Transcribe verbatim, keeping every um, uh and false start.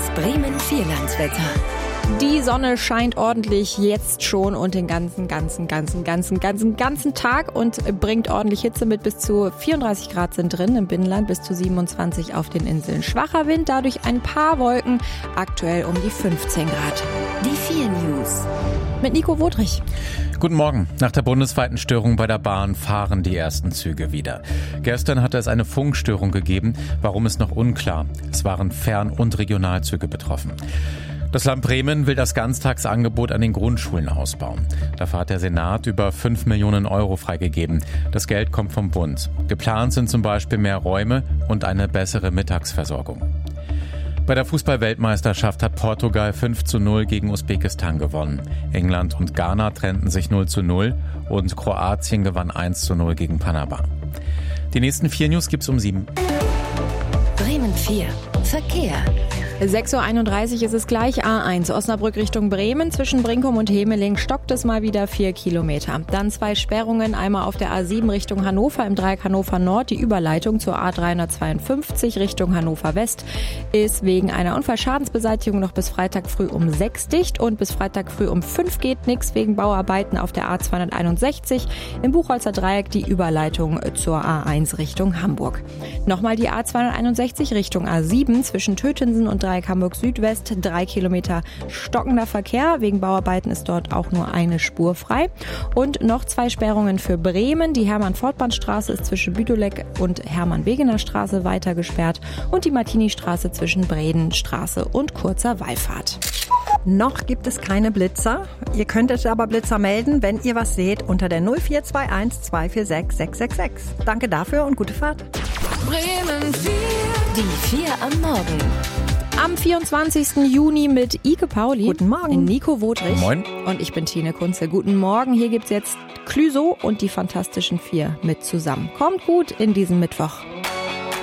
Bremen Vierlandswetter. Die Sonne scheint ordentlich jetzt schon und den ganzen, ganzen, ganzen, ganzen, ganzen, ganzen Tag und bringt ordentlich Hitze mit. Bis zu vierunddreißig Grad sind drin im Binnenland, bis zu siebenundzwanzig auf den Inseln. Schwacher Wind, dadurch ein paar Wolken, aktuell um die fünfzehn Grad. Die vier News. Mit Nico Wodrich. Guten Morgen. Nach der bundesweiten Störung bei der Bahn fahren die ersten Züge wieder. Gestern hatte es eine Funkstörung gegeben, warum ist noch unklar. Es waren Fern- und Regionalzüge betroffen. Das Land Bremen will das Ganztagsangebot an den Grundschulen ausbauen. Dafür hat der Senat über fünf Millionen Euro freigegeben. Das Geld kommt vom Bund. Geplant sind zum Beispiel mehr Räume und eine bessere Mittagsversorgung. Bei der Fußball-Weltmeisterschaft hat Portugal fünf zu null gegen Usbekistan gewonnen. England und Ghana trennten sich null zu null und Kroatien gewann eins zu null gegen Panama. Die nächsten vier News gibt's um sieben. Bremen vier. Verkehr. sechs Uhr einunddreißig ist es gleich. A eins Osnabrück Richtung Bremen. Zwischen Brinkum und Hemeling stockt es mal wieder vier Kilometer. Dann zwei Sperrungen. Einmal auf der A sieben Richtung Hannover im Dreieck Hannover Nord. Die Überleitung zur A dreihundertzweiundfünfzig Richtung Hannover West ist wegen einer Unfallschadensbeseitigung noch bis Freitag früh um sechs dicht. Und bis Freitag früh um fünf geht nichts wegen Bauarbeiten auf der A zweihunderteinundsechzig. Im Buchholzer Dreieck die Überleitung zur A eins Richtung Hamburg. Nochmal die A zweihunderteinundsechzig Richtung A sieben zwischen Tötensen und Dreieck Hamburg Südwest, drei Kilometer stockender Verkehr. Wegen Bauarbeiten ist dort auch nur eine Spur frei. Und noch zwei Sperrungen für Bremen. Die Hermann-Fortbahn-Straße ist zwischen Büdow und Hermann-Wegener-Straße weiter gesperrt. Und die Martini-Straße zwischen Bredenstraße und Kurzer Wallfahrt. Noch gibt es keine Blitzer. Ihr könntet aber Blitzer melden, wenn ihr was seht, unter der null vier zwei eins zwei vier sechs sechs sechs sechs. Danke dafür und gute Fahrt. Bremen vier. Die vier am Morgen. Am vierundzwanzigsten Juni mit Ike Pauli. Guten Morgen. Nico Wodrich. Moin. Und ich bin Tine Kunze. Guten Morgen. Hier gibt's jetzt Clüso und die Fantastischen Vier mit zusammen. Kommt gut in diesen Mittwoch.